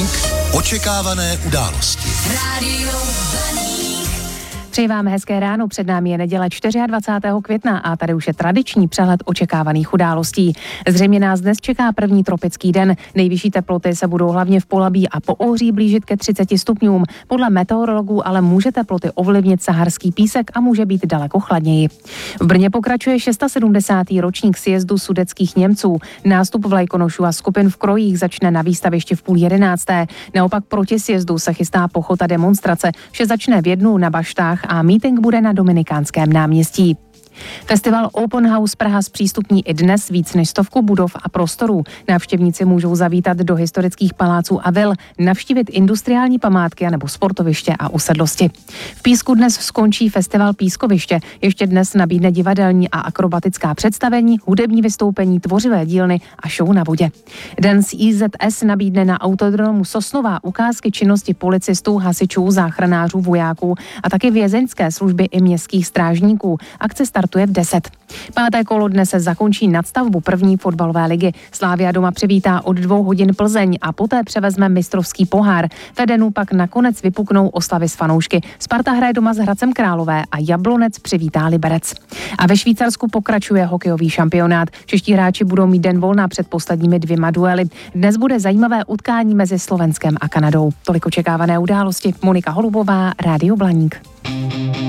Blaník. Očekávané události. Rádio Blaník. Přeji vám hezké ráno, před námi je neděle 24. května a tady už je tradiční přehled očekávaných událostí. Zřejmě nás dnes čeká první tropický den. Nejvyšší teploty se budou hlavně v Polabí a Poohří blížit ke 30 stupňům. Podle meteorologů ale může teploty ovlivnit saharský písek a může být daleko chladněji. V Brně pokračuje 670. ročník sjezdu sudetských Němců. Nástup vlajkonošů a skupin v krojích začne na výstavišti v 10:30. Naopak proti sjezdu se chystá pochod a demonstrace. Vše začne v 1 na baštách a mítink bude na Dominikánském náměstí. Festival Open House Praha zpřístupní i dnes víc než 100 budov a prostorů. Návštěvníci můžou zavítat do historických paláců a vil, navštívit industriální památky nebo sportoviště a usedlosti. V Písku dnes skončí festival Pískoviště. Ještě dnes nabídne divadelní a akrobatická představení, hudební vystoupení, tvořivé dílny a show na vodě. Den z IZS nabídne na autodromu Sosnová ukázky činnosti policistů, hasičů, záchranářů, vojáků a taky vězeňské služby i městských strážníků. Akce startuje v 10. Páté kolo dnes se zakončí nadstavbu první fotbalové ligy. Slavia doma přivítá od 2 hodin Plzeň a poté převezme mistrovský pohár. V Edenu pak nakonec vypuknou oslavy s fanoušky. Sparta hraje doma s Hradcem Králové a Jablonec přivítá Liberec. A ve Švýcarsku pokračuje hokejový šampionát. Čeští hráči budou mít den volna před posledními 2 duely. Dnes bude zajímavé utkání mezi Slovenskem a Kanadou. Tolik očekávané události. Monika Holubová, Rádio Blaník.